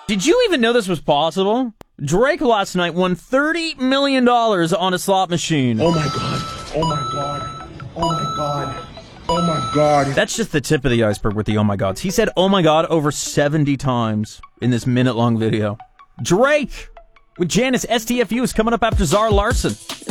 Did you even know this was possible? Drake last night won $30 million on a slot machine. Oh my god. Oh my god. Oh my god. Oh my god. That's just the tip of the iceberg with the oh my gods. He said oh my god over 70 times in this minute-long video. Drake with Janice, STFU is coming up after Zara Larson.